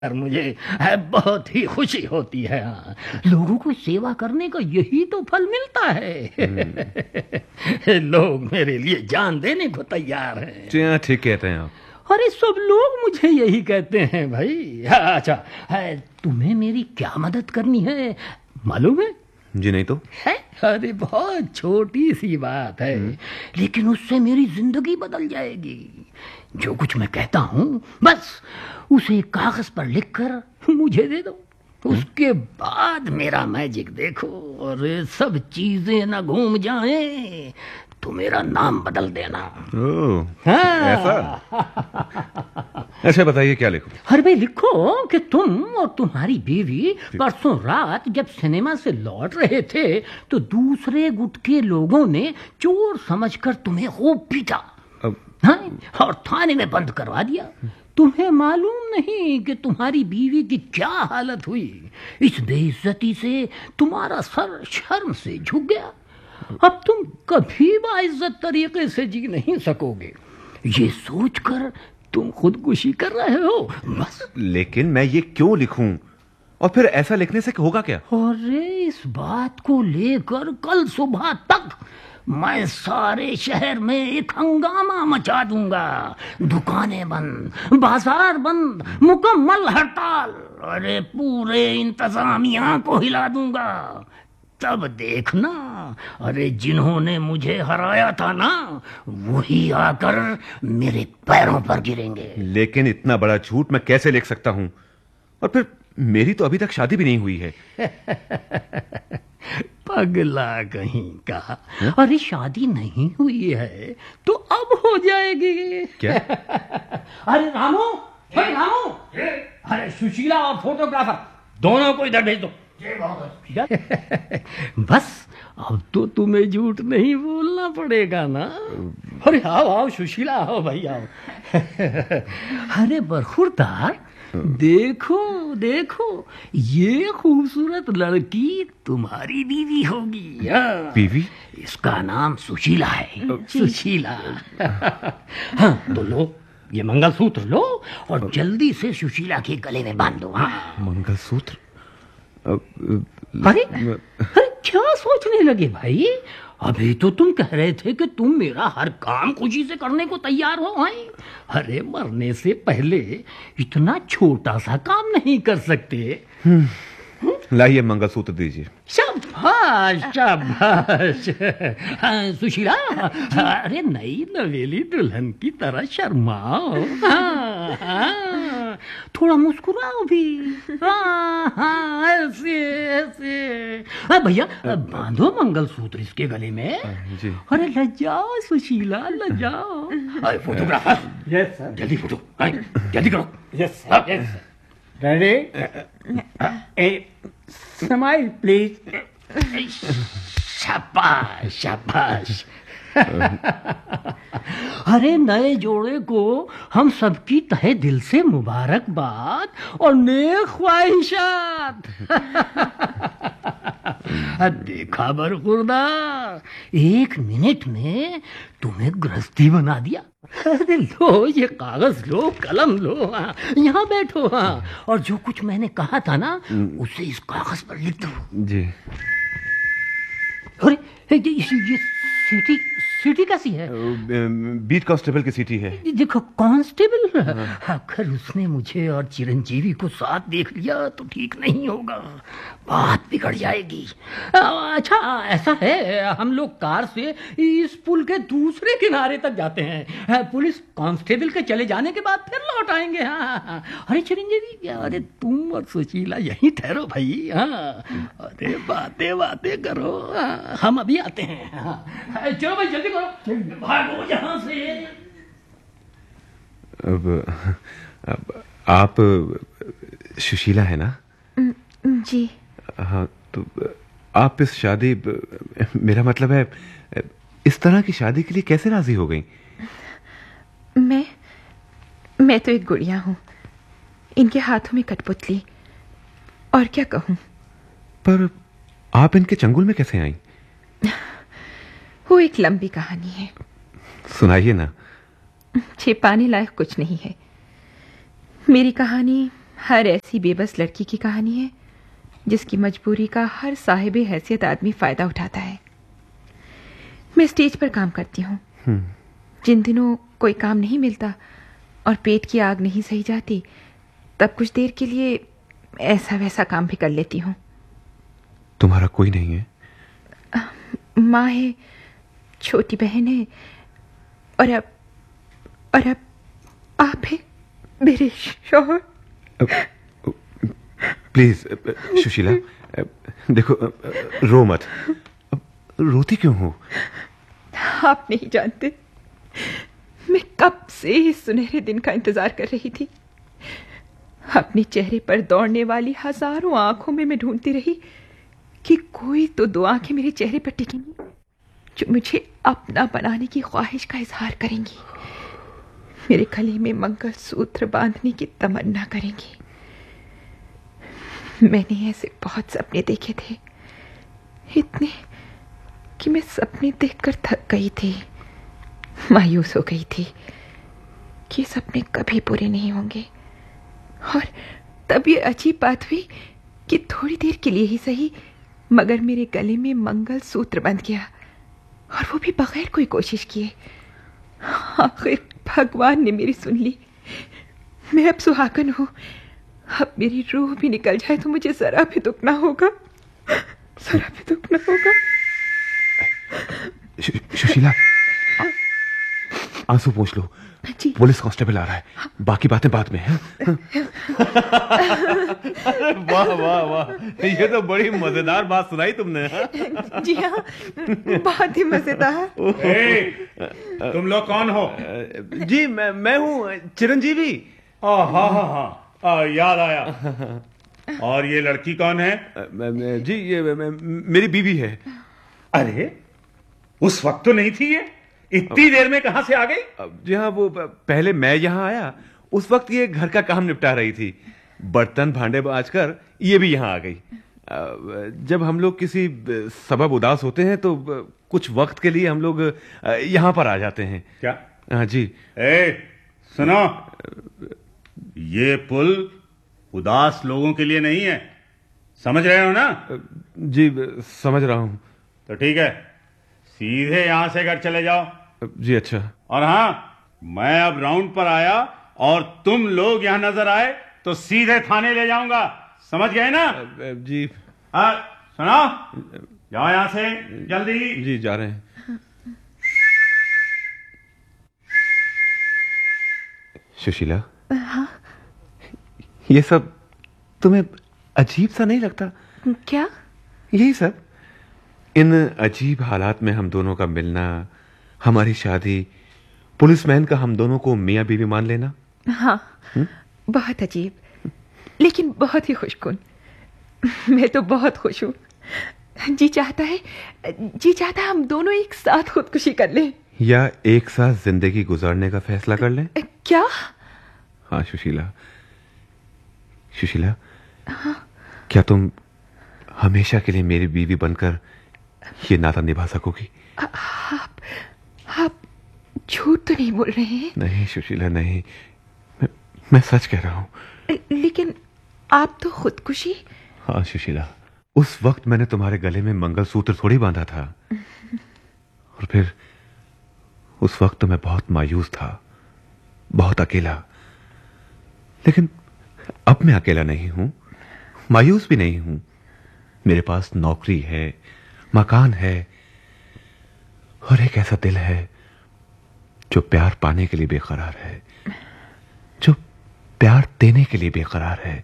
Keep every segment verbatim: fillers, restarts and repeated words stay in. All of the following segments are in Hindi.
और मुझे है, बहुत ही खुशी होती है। हाँ, लोगों को सेवा करने का यही तो फल मिलता है। लोग मेरे लिए जान देने को तैयार हैं। ठीक कहते हैं आप। अरे सब लोग मुझे यही कहते हैं भाई। अच्छा है, तुम्हें मेरी क्या मदद करनी है मालूम है? जी नहीं तो। है? अरे बहुत छोटी सी बात है, लेकिन उससे मेरी जिंदगी बदल जाएगी। जो कुछ मैं कहता हूँ बस उसे कागज पर लिखकर मुझे दे दो। उसके बाद मेरा मैजिक देखो और सब चीजें ना घूम जाएं तो मेरा नाम बदल देना। ओह, हाँ। ऐसा? अच्छा बताइए क्या लिखूं? अरे भाई लिखो कि तुम और तुम्हारी बीवी परसों रात जब सिनेमा से लौट रहे थे तो दूसरे गुट के लोगों ने चोर समझकर तुम्हें खूब पीटा। अब... हाँ, और थाने में बंद करवा दिया। तुम्हें मालूम नहीं कि तुम्हारी बीवी की क्या हालत हुई। इस बेइज्जती से तुम्हारा सर शर्म से झुक गया। अब तुम कभी बाइज्जत तरीके से जी नहीं सकोगे। ये सोचकर तुम खुदकुशी कर रहे हो बस। लेकिन मैं ये क्यों लिखूं? और फिर ऐसा लिखने से होगा क्या? अरे इस बात को लेकर कल सुबह तक मैं सारे शहर में एक हंगामा मचा दूंगा। दुकानें बंद, बाजार बंद, मुकम्मल हड़ताल। अरे पूरे इंतजामिया को हिला दूंगा। तब देखना, अरे जिन्होंने मुझे हराया था ना वही आकर मेरे पैरों पर गिरेंगे। लेकिन इतना बड़ा झूठ मैं कैसे लिख सकता हूं? और फिर मेरी तो अभी तक शादी भी नहीं हुई है। पगला कहीं का। अरे शादी नहीं हुई है तो अब हो जाएगी। क्या? अरे रामू, अरे रामू, अरे सुशीला और फोटोग्राफर दोनों को इधर भेज दो। बस अब तो तुम्हें झूठ नहीं बोलना पड़ेगा ना। अरे आओ आओ सुशीला, आओ भाई आओ। अरे बरखुरदार, देखो देखो ये खूबसूरत लड़की तुम्हारी बीवी होगी। बीवी? इसका नाम सुशीला है। सुशीला। हाँ तो लो ये मंगलसूत्र लो और जल्दी से सुशीला के गले में बांध दो। हाँ मंगलसूत्र? अरे अरे क्या सोचने लगे भाई? अभी तो तुम कह रहे थे कि तुम मेरा हर काम खुशी से करने को तैयार हो। हैं? अरे मरने से पहले इतना छोटा सा काम नहीं कर सकते? लाइए मंगलसूत्र दीजिए। शाबाश शाबाश। हाँ, सुशीला, अरे नई नवेली दुल्हन की तरह शर्माओ। हाँ, हाँ, थोड़ा मुस्कुराओ भी। हाँ, हाँ, ऐसे ऐसे। भैया बांधो मंगलसूत्र इसके गले में। जी। अरे लजाओ सुशीला, लजाओ। अरे फोटोग्राफर, यस सर, जल्दी फोटो जल्दी करो। Yes sir. Ready? Smile please. शाबाश शाबाश। अरे नए जोड़े को हम सबकी तहे दिल से मुबारकबाद और नेक ख्वाहिशात। देखा बरखुरदार, एक मिनट में तुम्हें गृहस्थी बना दिया। अरे लो ये कागज लो, कलम लो, हाँ, यहाँ बैठो। हाँ, और जो कुछ मैंने कहा था ना उसे इस कागज पर लिख दो। जी। अरे ये, ये सीटी सीटी कैसी है? बीट कांस्टेबल की सीटी है। देखो कांस्टेबल, अगर उसने मुझे और चिरंजीवी को साथ देख लिया तो ठीक नहीं होगा, बात बिगड़ जाएगी। अच्छा ऐसा है, हम लोग कार से इस पुल के दूसरे किनारे तक जाते हैं। पुलिस कांस्टेबल के चले जाने के बाद फिर लौट आएंगे। हाँ, अरे चिरंजीवी, अरे तुम और सुशीला यहीं ठहरो भाई। हाँ, अरे बातें बातें करो। हाँ, हम अभी आते हैं। हाँ, चलो भाई जल्दी करो, भागो यहाँ से। अब, अब आप सुशीला है ना? जी। हाँ तो आप इस शादी, मेरा मतलब है इस तरह की शादी के लिए कैसे राजी हो गई? मैं मैं तो एक गुड़िया हूँ, इनके हाथों में कठपुतली, और क्या कहूँ। पर आप इनके चंगुल में कैसे आई? वो एक लंबी कहानी है। सुनाइए ना। छिपाने लायक कुछ नहीं है। मेरी कहानी हर ऐसी बेबस लड़की की कहानी है जिसकी मजबूरी का हर साहिब हैसियत आदमी फायदा उठाता है। मैं स्टेज पर काम करती हूँ। जिन दिनों कोई काम नहीं मिलता और पेट की आग नहीं सही जाती, तब कुछ देर के लिए ऐसा वैसा काम भी कर लेती हूँ। तुम्हारा कोई नहीं है? माँ है, छोटी बहन है, और अब और अब आप है मेरे शौहर। प्लीज सुशीला, देखो, रो मत। रोती क्यों हो? आप नहीं जानते, मैं कब से इस सुनहरे दिन का इंतजार कर रही थी। अपने चेहरे पर दौड़ने वाली हजारों आंखों में मैं ढूंढती रही कि कोई तो दो आंखें मेरे चेहरे पर टिकेंगी जो मुझे अपना बनाने की ख्वाहिश का इजहार करेंगी, मेरे गले में मंगल सूत्र बांधने की तमन्ना करेंगी। मैंने ऐसे बहुत सपने देखे थे, इतने कि मैं सपने देखकर थक गई थी, मायूस हो गई थी कि सपने कभी पूरे नहीं होंगे। और तब ये अजीब बात हुई कि थोड़ी देर के लिए ही सही, मगर मेरे गले में मंगल सूत्र बंध गया, और वो भी बगैर कोई कोशिश किए। आखिर भगवान ने मेरी सुन ली। मैं अब सुहागन हूं। अब मेरी रूह भी निकल जाए तो मुझे जरा भी दुख ना होगा, जरा भी दुख ना होगा। सुशीला, आंसू पोंछ लो, पुलिस कांस्टेबल आ रहा है, बाकी बातें बाद में हैं। वाह वाह वाह, ये तो बड़ी मजेदार बात सुनाई तुमने। जी हाँ, बहुत ही मजेदार। तुम लोग कौन हो? जी मैं मैं हूँ चिरंजीवी। हाँ हाँ हाँ, याद आया। और ये लड़की कौन है? जी ये मेरी बीवी है। अरे उस वक्त तो नहीं थी ये, इतनी देर में कहां से आ गई? जी हाँ, वो पहले मैं यहाँ आया, उस वक्त ये घर का काम निपटा रही थी, बर्तन भांडे बांचकर ये भी यहाँ आ गई। जब हम लोग किसी सबब उदास होते हैं तो कुछ वक्त के लिए हम लोग यहाँ पर आ जाते हैं। क्या? हाँ जी। ए, सुनो, ये पुल उदास लोगों के लिए नहीं है, समझ रहे हो ना? जी समझ रहा हूँ। तो ठीक है, सीधे यहां से घर चले जाओ। जी अच्छा। और हाँ, मैं अब राउंड पर आया और तुम लोग यहां नजर आए तो सीधे थाने ले जाऊंगा, समझ गए ना? जी। हाँ सुनो, जाओ यहां से जल्दी। जी जा रहे हैं। सुशीला, हाँ? ये सब तुम्हें अजीब सा नहीं लगता? क्या? यही सब, इन अजीब हालात में हम दोनों का मिलना, हमारी शादी, पुलिसमैन का हम दोनों को मियां बीवी मान लेना। हाँ, हुँ? बहुत अजीब, लेकिन बहुत ही खुशकुन। मैं तो बहुत खुश हूँ। जी चाहता है जी चाहता है हम दोनों एक साथ खुदकुशी कर लें, या एक साथ जिंदगी गुजारने का फैसला कर लें। क्या? हाँ सुशीला, सुशीला, हाँ? क्या तुम हमेशा के लिए मेरी बीवी बनकर ये नाता निभा सकोगी? आप आप झूठ तो नहीं बोल रहे हैं? नहीं सुशीला नहीं, मैं, मैं सच कह रहा हूँ। लेकिन आप तो खुदकुशी। हाँ सुशीला, उस वक्त मैंने तुम्हारे गले में मंगलसूत्र थोड़ी बांधा था, और फिर उस वक्त तो मैं बहुत मायूस था, बहुत अकेला। लेकिन अब मैं अकेला नहीं हूं, मायूस भी नहीं हूं। मेरे पास नौकरी है, मकान है, और एक ऐसा दिल है जो प्यार पाने के लिए बेकरार है, जो प्यार देने के लिए बेकरार है।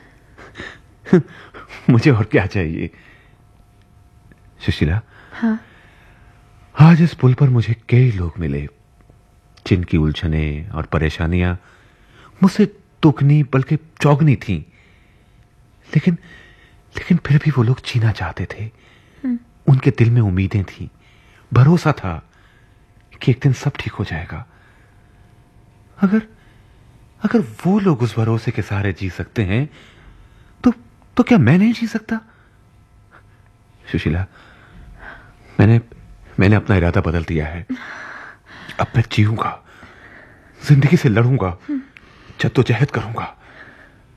मुझे और क्या चाहिए? सुशीला, हाँ? आज इस पुल पर मुझे कई लोग मिले जिनकी उलझने और परेशानियां मुझसे दुगनी बल्कि चौगनी थीं, लेकिन लेकिन फिर भी वो लोग जीना चाहते थे। उनके दिल में उम्मीदें थीं, भरोसा था कि एक दिन सब ठीक हो जाएगा। अगर अगर वो लोग उस भरोसे के सहारे जी सकते हैं तो तो क्या मैं नहीं जी सकता? सुशीला, मैंने मैंने अपना इरादा बदल दिया है। अब मैं जीऊंगा, जिंदगी से लड़ूंगा, जद्दोजहद करूंगा।